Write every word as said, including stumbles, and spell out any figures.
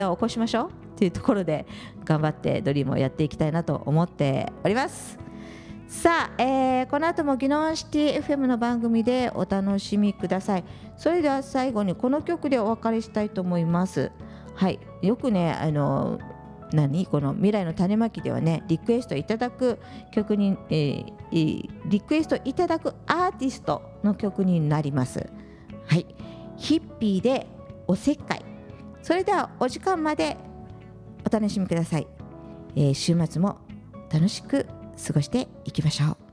を起こしましょうっていうところで頑張ってドリームをやっていきたいなと思っております。さあ、えー、この後もギノワンシティ エフエム の番組でお楽しみください。それでは最後にこの曲でお別れしたいと思います。はい、よくね、あの何この未来の種まきではね、リクエストいただく曲に、えー、リクエストいただくアーティストの曲になります。はい、ヒッピーでおせっかい。それではお時間までお楽しみください。えー、週末も楽しく過ごしていきましょう。